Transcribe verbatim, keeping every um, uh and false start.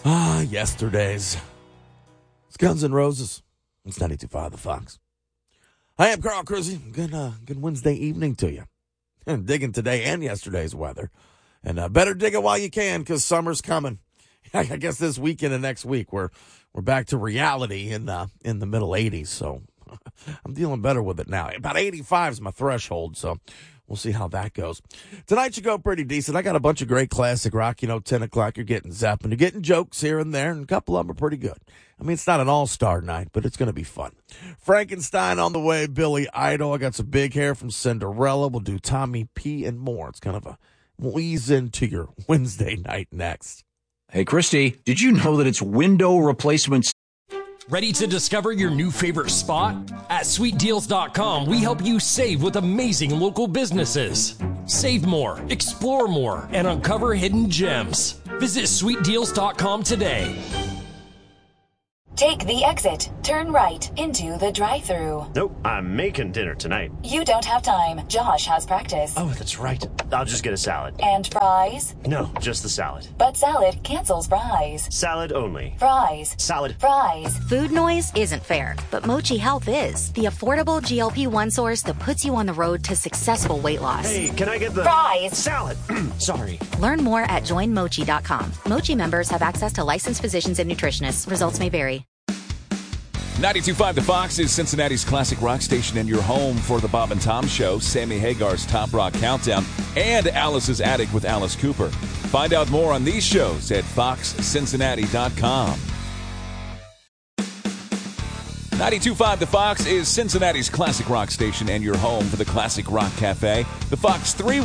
Ah, yesterdays. It's Guns N' Roses. It's ninety-two point five The Fox. I am Carl Cruzy. Good, uh, good Wednesday evening to you. And digging today and yesterday's weather. And uh, better dig it while you can, because summer's coming. I guess this weekend and next week we're we're back to reality in the in the middle eighties. So I'm dealing better with it now. About eighty-five is my threshold, so we'll see how that goes. Tonight should go pretty decent. I got a bunch of great classic rock. You know, ten o'clock, you're getting Zeppelin. You're getting jokes here and there, and a couple of them are pretty good. I mean, it's not an all-star night, but it's going to be fun. Frankenstein on the way, Billy Idol. I got some big hair from Cinderella. We'll do Tommy P and more. It's kind of a we'll ease into your Wednesday night next. Hey, Christy, did you know that it's window replacements? Ready to discover your new favorite spot? At sweet deals dot com, we help you save with amazing local businesses. Save more, explore more, and uncover hidden gems. Visit sweet deals dot com today. Take the exit. Turn right into the drive-thru. Nope, I'm making dinner tonight. You don't have time. Josh has practice. Oh, that's right. I'll just get a salad. And fries? No, just the salad. But salad cancels fries. Salad only. Fries. Salad. Fries. Food noise isn't fair, but Mochi Health is. The affordable G L P one source that puts you on the road to successful weight loss. Hey, can I get the... Fries. Salad. Sorry. Learn more at join mochi dot com. Mochi members have access to licensed physicians and nutritionists. Results may vary. ninety-two point five The Fox is Cincinnati's classic rock station and your home for the Bob and Tom Show, Sammy Hagar's Top Rock Countdown, and Alice's Attic with Alice Cooper. Find out more on these shows at fox cincinnati dot com. ninety-two point five The Fox is Cincinnati's classic rock station and your home for the Classic Rock Cafe. The Fox three